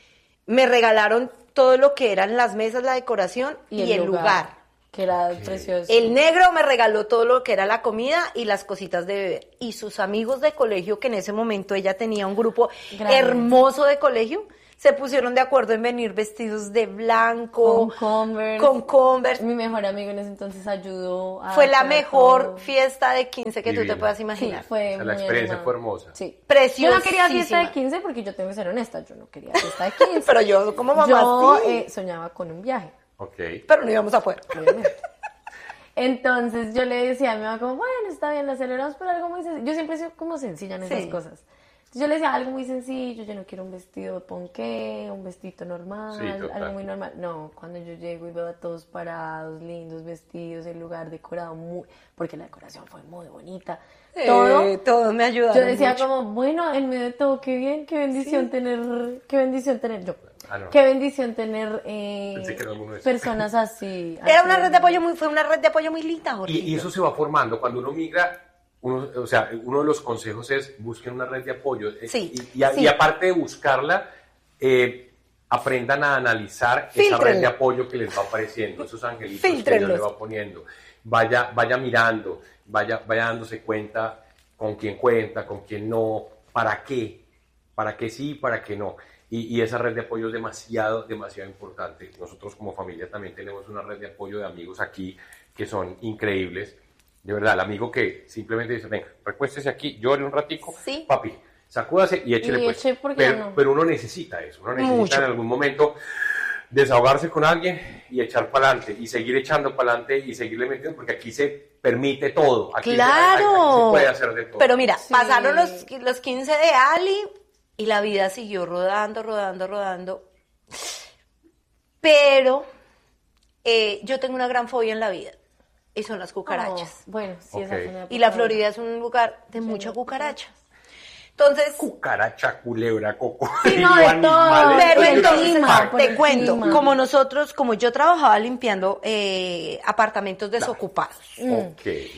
C: me regalaron todo lo que eran las mesas, la decoración y, el lugar.
A: Que era precioso.
C: El negro me regaló todo lo que era la comida y las cositas de beber. Y sus amigos de colegio, que en ese momento ella tenía un grupo
A: Grande.
C: hermoso de colegio, se pusieron de acuerdo en venir vestidos de blanco,
A: Con Converse.
C: con Converse.
A: Mi mejor amigo en ese entonces ayudó a
C: Fue la
A: hacer
C: mejor
A: todo.
C: fiesta de quince que tú
B: Divino.
C: te puedas
A: Sí,
C: imaginar.
A: fue
B: O sea, la
A: muy
B: experiencia
A: animado.
B: fue hermosa.
A: Sí.
C: Preciosísima.
A: Yo no quería fiesta de quince porque yo tengo que ser honesta, yo no quería fiesta de quince.
C: Pero yo como mamá
A: yo
C: sí.
A: eh, soñaba con un viaje,
B: Ok.
C: Pero no íbamos a poder.
A: obviamente. Entonces yo le decía a mi mamá como, bueno, está bien, la celebramos, pero algo muy sencillo. Yo siempre he sido como sencilla en esas
C: Sí.
A: cosas. Entonces yo le decía algo muy sencillo, yo no quiero un vestido ponqué, un vestito normal,
B: Sí, total.
A: algo muy normal. No, cuando yo llego y veo a todos parados, lindos vestidos, el lugar decorado muy, porque la decoración fue muy bonita. Todo,
C: Eh, todo me ayudaron
A: yo decía
C: mucho.
A: como, bueno, en medio de todo, qué bien, qué bendición tener, qué bendición tener yo.
B: Ah, no.
A: Qué bendición tener eh,
B: Pensé que era alguno de esos.
A: personas así.
C: Era
A: así.
C: una red de apoyo muy, fue una red de apoyo muy linda, Jorge.
B: Y, y eso se va formando. Cuando uno migra, uno, o sea, uno de los consejos es busquen una red de apoyo. Eh,
C: Sí,
B: y, y a-
A: sí.
B: y aparte de buscarla, eh, aprendan a analizar esa
C: Fíltrenla.
B: red de apoyo que les va apareciendo, esos angelitos que Dios
C: Fíltrenlos.
B: le va poniendo. Vaya, vaya mirando, vaya, vaya dándose cuenta con quién cuenta, con quién no, para qué, para qué sí, para qué no. Y, y esa red de apoyo es demasiado, demasiado importante. Nosotros como familia también tenemos una red de apoyo de amigos aquí que son increíbles. De verdad, el amigo que simplemente dice, venga, recuéstese aquí, llore un ratico,
C: Sí.
B: papi, sacúdase y échele
A: Y
B: pues.
A: eche porque
B: pero,
A: no.
B: pero uno necesita eso, uno necesita
C: Mucho.
B: en algún momento desahogarse con alguien y echar para adelante y seguir echando para adelante y seguirle metiendo porque aquí se permite todo. Aquí se- aquí
C: Claro.
B: se puede hacer de todo.
C: Pero mira,
A: Sí.
C: pasaron los, los quince de Ali y la vida siguió rodando, rodando, rodando. Pero eh, yo tengo una gran fobia en la vida y son las cucarachas.
A: Oh, bueno, sí, esa
B: Ok.
A: fue una
C: Y la
A: época-
C: Florida es un lugar de
A: Sí,
C: muchas
A: no.
C: cucarachas. Entonces,
B: Cucaracha, culebra, coco.
A: Sí, no, de todo.
C: pero
A: por el
C: entonces
A: clima, por
C: te
A: el
C: cuento,
A: clima.
C: como nosotros, como yo trabajaba limpiando eh, apartamentos desocupados.
B: Ok.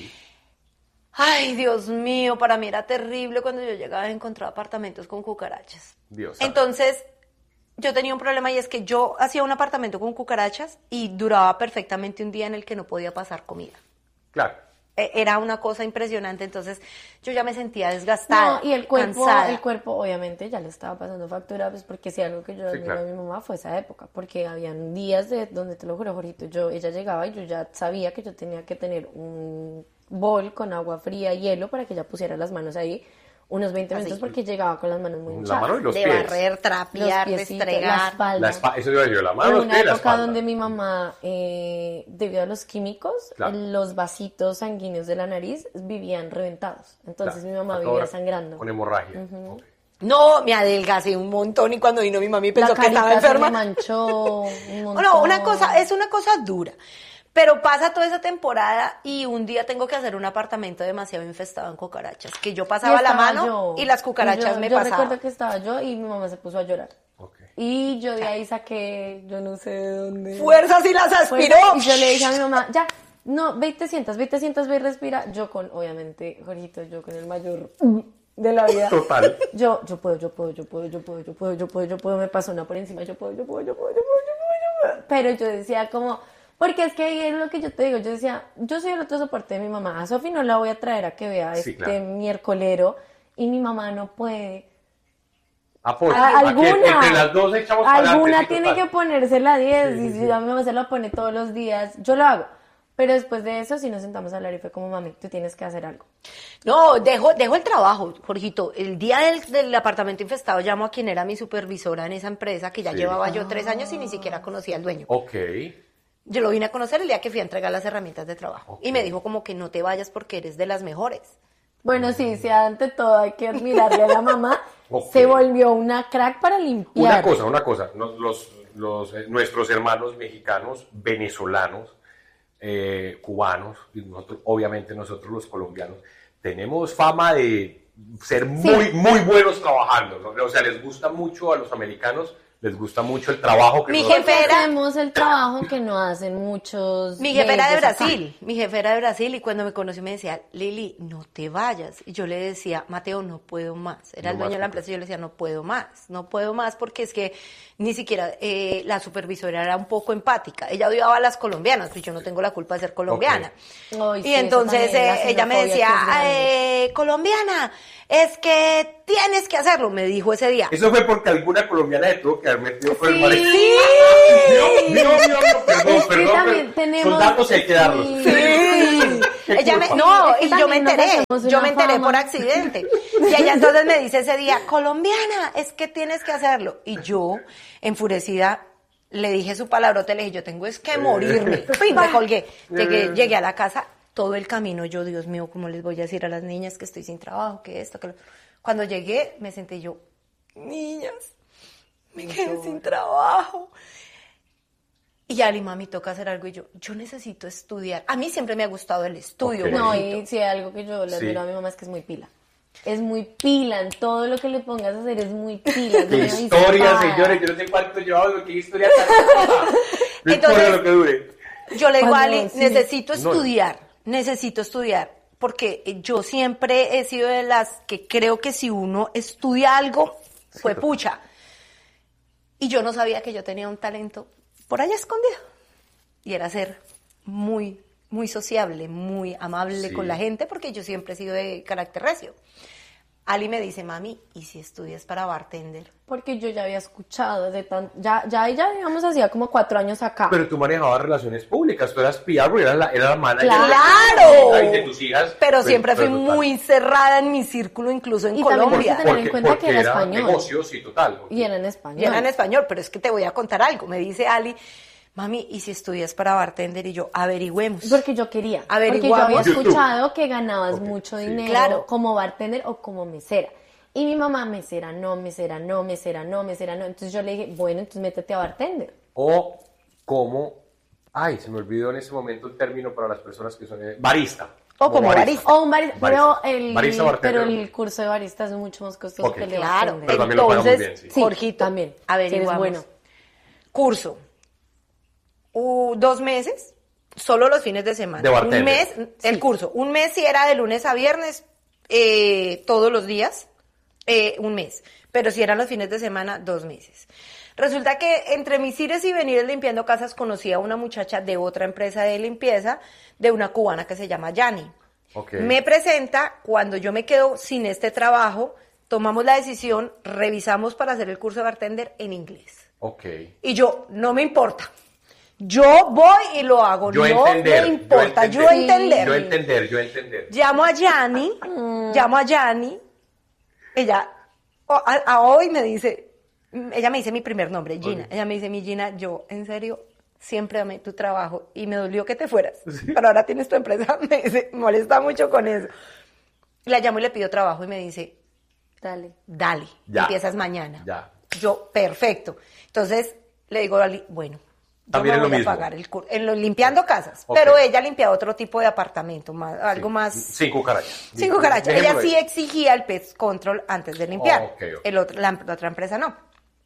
C: Ay, Dios mío, para mí era terrible cuando yo llegaba y encontraba apartamentos con cucarachas.
B: Dios santo.
C: Entonces, yo tenía un problema y es que yo hacía un apartamento con cucarachas y duraba perfectamente un día en el que no podía pasar comida.
B: Claro.
C: E- Era una cosa impresionante, entonces yo ya me sentía desgastada,
A: No, y el cuerpo,
C: cansada.
A: el cuerpo obviamente ya le estaba pasando factura, pues porque si algo que yo
B: Sí,
A: admiro
B: claro.
A: a mi mamá fue esa época, porque habían días de donde te lo juro, Jorito, yo, ella llegaba y yo ya sabía que yo tenía que tener un bol con agua fría y hielo para que ella pusiera las manos ahí unos veinte
C: Así.
A: minutos porque llegaba con las manos muy
B: La
A: hinchadas.
B: mano y los
C: de
B: pies.
C: barrer,
A: Los
C: trapear,
A: piecitos, la
C: restregar.
A: espalda.
B: La espa- eso iba a decir, la mano,
A: Hubo
B: los
A: una
B: pies y la
A: época
B: espalda.
A: donde mi mamá, eh, debido a los químicos,
B: Claro.
A: los vasitos sanguíneos de la nariz vivían reventados. Entonces
B: Claro.
A: mi mamá
B: A toda
A: vivía
B: hora
A: sangrando.
B: Con hemorragia. Ok.
C: No, me adelgacé un montón y cuando vino mi mami
A: La
C: pensó que estaba
A: carita se
C: enferma.
A: me manchó un montón.
C: No, una cosa, es una cosa dura. Pero pasa toda esa temporada y un día tengo que hacer un apartamento demasiado infestado en cucarachas. Que yo
A: Y
C: pasaba la
A: estaba
C: mano
A: yo.
C: y las cucarachas
A: Y yo,
C: me
A: yo
C: pasaban.
A: recuerdo que estaba yo y mi mamá se puso a llorar.
B: Ok.
A: Y yo de ahí saqué, yo no sé de dónde.
C: Fuerzas y las
A: Fuerza,
C: aspiró.
A: Y yo le dije a mi mamá, ya, no, ve y te sientas, ve y te sientas, ve y respira. Yo con, obviamente, Jorgito, yo con el mayor de la vida.
B: Total.
A: Yo, yo puedo, yo puedo, yo puedo, yo puedo, yo puedo, yo puedo, yo puedo, me pasó una por encima, yo puedo, yo puedo, yo puedo, yo puedo, yo puedo, yo puedo. Pero yo decía como, porque es que ahí es lo que yo te digo, yo decía, yo soy el otro soporte de mi mamá, a Sofi no la voy a traer a que vea
B: Sí,
A: este
B: claro.
A: miércolero y mi mamá no puede.
B: Apoyo.
A: A-
B: Aquí
A: alguna,
B: entre las dos echamos para
A: alguna
B: adelante, sí,
A: tiene
B: total.
A: que ponerse la diez
B: Sí,
A: y
B: sí,
A: si
B: sí.
A: a mi mamá se la pone todos los días, yo lo hago. Pero después de eso sí nos sentamos a hablar y fue como, mami, tú tienes que hacer algo.
C: No, dejo, dejo el trabajo, Jorgito. El día del, del apartamento infestado llamo a quien era mi supervisora en esa empresa, que ya
B: Sí.
C: llevaba yo tres años y ni siquiera conocía al dueño.
B: Ok.
C: Yo lo vine a conocer el día que fui a entregar las herramientas de trabajo.
B: Ok.
C: Y me dijo como que no te vayas porque eres de las mejores.
A: Bueno, sí, sí, ante todo hay que admirarle a la mamá.
B: Ok.
A: Se volvió una crack para limpiar.
B: Una cosa, una cosa. Nos- Los, los, eh, nuestros hermanos mexicanos, venezolanos, eh, cubanos, y nosotros, obviamente nosotros los colombianos, tenemos fama de ser muy, muy buenos trabajando, ¿no? O sea, les gusta mucho a los americanos, les gusta mucho el trabajo que
C: Mi
B: nosotros-
C: jefe era-
A: Hacemos el trabajo que no hacen muchos.
C: Mi jefe era de
A: ellos acá.
C: Brasil, mi jefe era de Brasil y cuando me conoció me decía, Lili, no te vayas. Y yo le decía, Mateo, no puedo más. Era
B: No
C: el dueño
B: más,
C: de la
B: porque-
C: empresa y yo le decía, no puedo más, no puedo más porque es que ni siquiera eh, la supervisora era un poco empática. Ella odiaba a las colombianas, pues yo no tengo la culpa de ser colombiana.
A: Ay, sí,
C: y
A: eso
C: entonces
A: también, la
C: eh, ella me
A: xenofobia
C: decía,
A: que es grande.
C: eh, colombiana, es que tienes que hacerlo, me dijo ese día.
B: Eso fue porque alguna colombiana le tuvo que haber metido por el marido.
C: Sí.
B: Mío, mío, mío, mío, perdón,
A: Es que
B: perdón.
A: también
B: pero
A: tenemos-
B: Son datos y hay que darlos.
A: Sí.
C: Sí.
B: Qué
C: Ella me,
B: culpa.
C: no,
A: Es que
C: y yo me
A: también nos
C: enteré,
A: hacemos
C: yo
A: una
C: me enteré
A: fama.
C: por accidente. Y ella entonces me dice ese día, colombiana, es que tienes que hacerlo. Y yo, enfurecida, le dije su palabrote, le dije, yo tengo es que morirme. Fin, me colgué. Llegué, llegué a la casa, todo el camino, yo, Dios mío, ¿cómo les voy a decir a las niñas que estoy sin trabajo, que esto, que lo... Cuando llegué, me senté yo, niñas, me quedé sin trabajo. Y Ali, mami, toca hacer algo. Y yo, yo necesito estudiar. A mí siempre me ha gustado el estudio.
B: Ok.
A: No,
C: gordito.
A: y si hay algo que yo le
B: Sí.
A: admiro a mi mamá es que es muy pila. Es muy pila, en todo lo que le pongas a hacer es muy pila. es
B: Qué
A: una
B: historia,
A: disparada.
B: señores. Yo no sé cuánto llevaba, qué historia tan. No
C: Entonces-
B: importa lo que dure.
C: Yo le digo a
A: Cuando-
C: Ali,
A: sí.
C: necesito
B: No.
C: estudiar, necesito estudiar, porque yo siempre he sido de las que creo que si uno estudia algo, fue
B: total.
C: pucha. Y yo no sabía que yo tenía un talento por allá escondido. Y era ser muy, muy sociable, muy amable
B: Sí.
C: con la gente, porque yo siempre he sido de carácter recio. Ali me dice, mami, ¿y si estudias para bartender?
A: Porque yo ya había escuchado de tan, ya, ya ella, digamos, hacía como cuatro años acá.
B: Pero tú manejabas relaciones públicas, tú eras P R, eras la, eras la manager
C: ¡Claro!
B: de, de tus hijas.
C: Pero siempre fui
B: pero total.
C: muy cerrada en mi círculo, incluso en
A: Y también
C: Colombia.
A: porque tener en cuenta que era español.
B: negocios, sí, total.
A: Y era en español.
C: Y era en español, pero es que te voy a contar algo. Me dice Ali, mami, ¿y si estudias para bartender? Y yo, averigüemos.
A: Porque yo quería. Porque yo
C: Averiguamos.
A: había
B: YouTube.
A: escuchado que ganabas
B: Ok,
A: mucho
B: sí.
A: dinero
C: Claro.
A: como bartender o como mesera. Y mi mamá, mesera no, mesera no, mesera no, mesera no. Entonces yo le dije, bueno, entonces métete a bartender.
B: O como, ay, se me olvidó en ese momento el término para las personas que son eh, barista.
C: O como barista.
A: O un barista, pero
B: Barista.
A: el,
B: Barista, bartender.
A: pero el curso de barista es mucho más costoso
B: Ok.
A: que el de
C: Claro,
A: bartender.
B: Pero también lo pagan muy
C: entonces,
B: bien, sí.
C: Jorgito,
A: también.
C: averiguamos.
A: Si eres bueno.
C: Curso. Uh, dos meses, solo los fines de semana.
B: De bartender.
C: Un mes, el curso. Un mes si era de lunes a viernes, eh, todos los días, eh, un mes. Pero si eran los fines de semana, dos meses. Resulta que entre mis ires y venires limpiando casas conocí a una muchacha de otra empresa de limpieza, de una cubana que se llama Yani.
B: Ok.
C: Me presenta, cuando yo me quedo sin este trabajo, tomamos la decisión, revisamos para hacer el curso de bartender en inglés.
B: Ok.
C: Y yo, no me importa. Yo voy y lo hago.
B: Yo
C: no
B: entender.
C: me importa. Yo entender.
B: Yo entender, yo entender.
C: Llamo a Yani, llamo a Yani. Ella, o- a, a hoy me dice, ella me dice mi primer nombre, Gina.
B: Ok.
C: Ella me dice, mi Gina, yo, en serio, siempre amé tu trabajo y me dolió que te fueras. Pero ahora tienes tu empresa. Me dice, me molesta mucho con eso. La llamo y le pido trabajo y me dice,
A: Dale.
C: dale,
B: Ya.
C: empiezas mañana.
B: Ya.
C: Yo, perfecto. Entonces, le digo a Ali, bueno, yo
B: También
C: me
B: es lo
C: voy a
B: mismo.
C: pagar el curso, en lo, limpiando casas,
B: Ok.
C: pero ella limpiaba otro tipo de apartamento, más, algo
B: Sí.
C: más...
B: Sin cucarachas.
C: Sin cucarachas. Ella
B: Dejémoslo
C: sí
B: ahí.
C: exigía el pest control antes de limpiar.
B: Ok, ok.
C: El otro, la, la otra empresa no.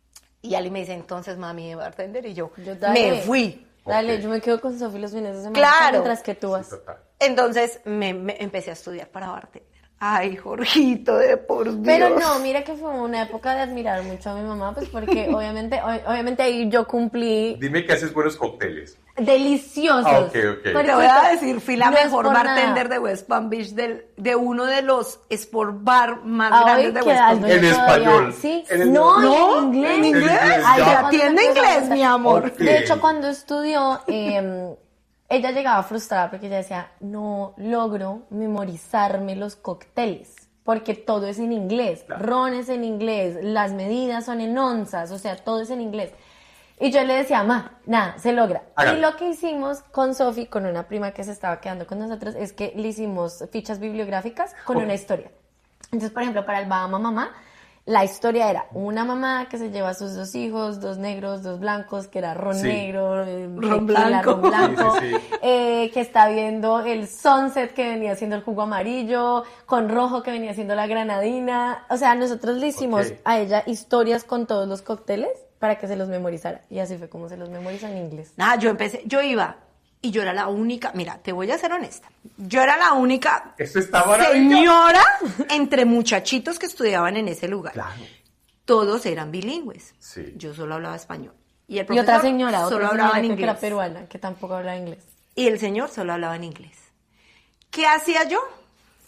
C: Y Ali me dice, entonces, mami, bartender, y yo,
A: Yo, dale.
C: me fui.
A: Dale,
B: Ok.
A: yo me quedo con Sofi los fines de semana.
C: Claro.
A: Mientras que tú vas.
B: Sí, total.
C: Entonces, me, me empecé a estudiar para bartender. Ay, Jorgito, de por Dios.
A: Pero no, mira que fue una época de admirar mucho a mi mamá, pues porque obviamente, ob- obviamente ahí yo cumplí
B: Dime que haces buenos cócteles.
A: deliciosos.
B: Ah, ok, ok.
C: Te voy a decir, fui la
A: No es
C: mejor
A: por
C: bartender
A: nada.
C: de West Palm Beach, del, de uno de los sport bar más
A: Ah,
C: grandes
A: hoy
C: de
A: que
C: West Palm
A: algo
C: Beach.
B: En
A: todavía-
B: español.
A: Sí,
B: En
A: no,
C: español.
A: en inglés.
C: ¿En inglés?
A: Ay,
B: Ya.
A: ya cuando
C: Atiende
A: empezó a
C: inglés,
A: contar-
C: mi amor.
B: Ok.
A: De hecho, cuando estudió, eh, ella llegaba frustrada porque ella decía, no logro memorizarme los cócteles, porque todo es en inglés,
B: Claro.
A: ron es en inglés, las medidas son en onzas, o sea, todo es en inglés. Y yo le decía, ma, nada, se logra.
B: Hágale.
A: Y lo que hicimos con Sofi, con una prima que se estaba quedando con nosotros, es que le hicimos fichas bibliográficas con
B: Ok.
A: una historia. Entonces, por ejemplo, para el Bahama Mamá, la historia era una mamá que se lleva a sus dos hijos, dos negros, dos blancos, que era ron
B: Sí.
A: negro, eh,
C: Ron
A: tequila,
C: blanco.
A: ron blanco,
B: Sí, sí, sí.
A: eh, que está viendo el sunset que venía siendo el jugo amarillo, con rojo que venía siendo la granadina. O sea, nosotros le hicimos
B: Ok.
A: a ella historias con todos los cócteles para que se los memorizara. Y así fue como se los memorizó en inglés.
C: Nada, yo empecé, yo iba y yo era la única, mira, te voy a ser honesta, yo era la única
B: Esto está maravilloso.
C: señora entre muchachitos que estudiaban en ese lugar.
B: Claro.
C: Todos eran bilingües.
B: Sí.
C: Yo solo hablaba español. Y el
A: Y otra
C: profesor
A: señora,
C: solo
A: otra
C: hablaba
A: señora
C: en
A: creo que era
C: inglés.
A: peruana, que tampoco hablaba inglés.
C: Y el señor solo hablaba en inglés. ¿Qué hacía yo?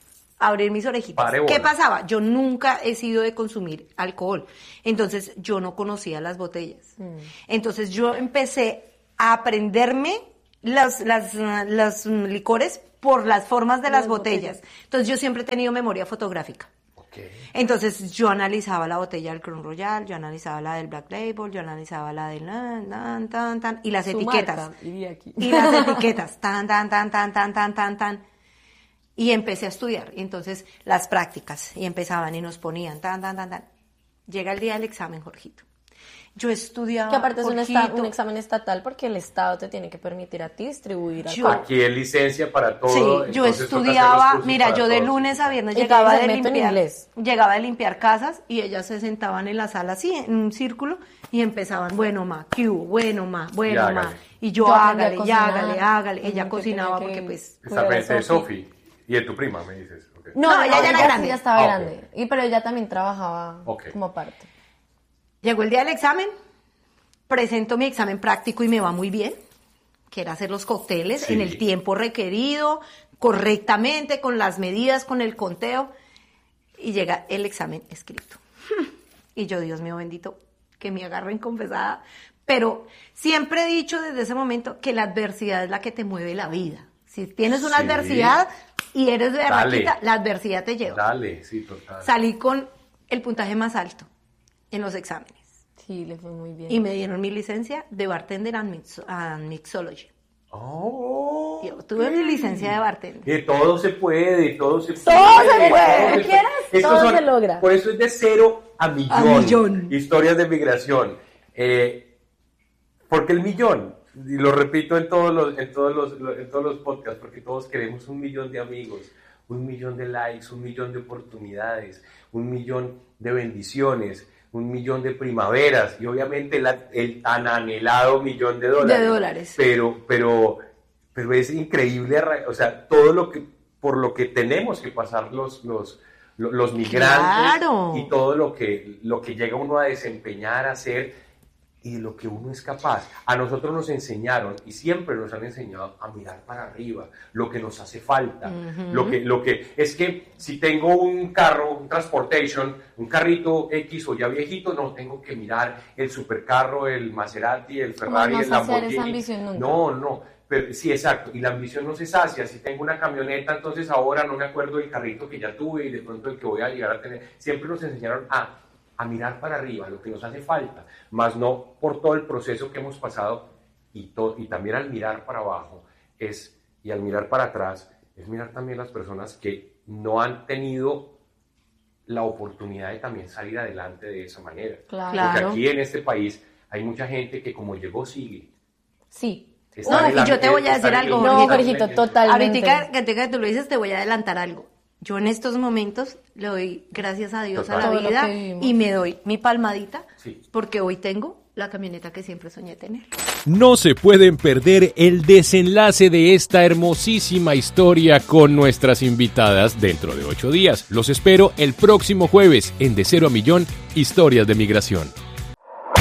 C: abrir mis orejitas.
B: Pare
C: ¿Qué
B: bola.
C: pasaba? Yo nunca he sido de consumir alcohol, entonces yo no conocía las botellas.
A: Mm.
C: Entonces yo empecé a aprenderme las, las, las licores por las formas de las,
A: Las
C: botellas.
A: botellas.
C: Entonces yo siempre he tenido memoria fotográfica.
B: Ok.
C: Entonces yo analizaba la botella del Crown Royal, yo analizaba la del Black Label, yo analizaba la del tan, tan, tan, tan, y las
A: Su
C: etiquetas.
A: marca, iría aquí.
C: Y las etiquetas, tan, tan, tan, tan, tan, tan, tan, tan. Y empecé a estudiar. Y entonces las prácticas, y empezaban y nos ponían, tan, tan, tan, tan. Llega el día del examen, Jorgito. Yo estudiaba,
A: Que aparte es un, esta-
C: Jorgito.
A: un examen estatal porque el Estado te tiene que permitir a ti distribuir a
C: Yo-
A: todo.
B: Aquí es licencia para todo.
C: Sí, yo
B: entonces toca hacer los
C: estudiaba,
B: cursos
C: mira,
B: para
C: yo de
B: todos.
C: lunes a viernes
A: Y
C: llegaba
A: todo
C: de
A: segmento en
C: limpiar,
A: inglés.
C: llegaba de limpiar casas y ellas se sentaban en la sala así, en un círculo, y empezaban, bueno, ma, ¿qué hubo? Bueno, ma, bueno,
B: Y
C: ma.
B: hágale.
C: Y yo,
A: Yo aprendí a
C: hágale, ya
A: cocinar.
C: hágale, hágale. Ella
A: Ujú, que
C: cocinaba
A: tenía que-
C: porque pues...
B: Está
A: Cuidar a
B: frente de
A: Sofi.
B: Sofi. Y de tu prima, me dices. ok.
A: No,
C: No,
A: ella
C: ella
A: ya
C: era
A: era
C: grande.
A: ya estaba
B: Ah, ok.
A: grande. Y pero ella también trabajaba
B: Ok.
A: como aparte.
C: Llegó el día del examen, presento mi examen práctico y me va muy bien, que era hacer los cócteles
B: Sí.
C: en el tiempo requerido, correctamente, con las medidas, con el conteo, y llega el examen escrito. Y yo, Dios mío bendito, que me agarren confesada, pero siempre he dicho desde ese momento que la adversidad es la que te mueve la vida. Si tienes una
B: Sí.
C: adversidad y eres de
B: Dale.
C: berraquita, la adversidad te lleva.
B: Dale, sí, total.
C: Salí con el puntaje más alto en los exámenes.
A: Sí, le fue muy bien.
C: Y me dieron mi licencia de bartender and, mix- and mixology.
B: Oh,
C: Yo tuve mi licencia de bartender.
B: Que todo se puede, todo se puede.
C: Todo se puede.
B: todo
A: Si quieres,
B: Estos
A: todo
B: son-
A: se logra.
B: Por eso es de cero a millón.
C: A millón.
B: Historias de migración. Eh, porque el millón, y lo repito en todos los, en todos los, en todos los podcasts, porque todos queremos un millón de amigos, un millón de likes, un millón de oportunidades, un millón de bendiciones, un millón de primaveras y obviamente la- el tan anhelado millón de dólares.
C: De dólares.
B: Pero, pero, pero es increíble, arra- o sea, todo lo que, por lo que tenemos que pasar los, los, lo- los migrantes
C: Claro.
B: y todo lo que, lo que llega uno a desempeñar, a hacer y de lo que uno es capaz. A nosotros nos enseñaron y siempre nos han enseñado a mirar para arriba, lo que nos hace falta, lo que, lo que es que si tengo un carro, un transportation, un carrito X o ya viejito, no tengo que mirar el supercarro, el Maserati, el Ferrari,
A: no
B: el
A: saciar
B: Lamborghini.
A: esa ambición nunca.
B: No, no, pero, sí, exacto, y la ambición no se sacia. Si tengo una camioneta, entonces ahora no me acuerdo del carrito que ya tuve y de pronto el que voy a llegar a tener. Siempre nos enseñaron a a mirar para arriba, lo que nos hace falta, más no por todo el proceso que hemos pasado y, to- y también al mirar para abajo es, y al mirar para atrás, es mirar también las personas que no han tenido la oportunidad de también salir adelante de esa manera.
A: Claro.
C: Claro.
B: Porque aquí en este país hay mucha gente que como llegó sigue.
A: Sí.
B: Está
C: No,
B: en
C: y
B: la-
C: yo te voy a
B: está
C: decir
B: en
C: algo,
B: el-
A: No,
C: Jorgito.
A: Jorgito, totalmente.
C: Ahorita que, que tú lo dices, te voy a adelantar algo. Yo en estos momentos le doy gracias a Dios
B: Total.
C: a la
A: Todo lo
C: vida
A: que vivimos.
C: y me doy mi palmadita
B: Sí.
C: porque hoy tengo la camioneta que siempre soñé tener.
D: No se pueden perder el desenlace de esta hermosísima historia con nuestras invitadas dentro de ocho días. Los espero el próximo jueves en De Cero a Millón, Historias de Migración.